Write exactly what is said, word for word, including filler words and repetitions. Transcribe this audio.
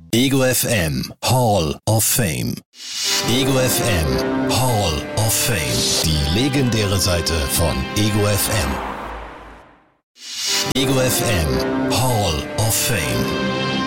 Ego F M Hall of Fame. Ego F M Hall of Fame. Die legendäre Seite von Ego F M. Ego F M Hall of Fame.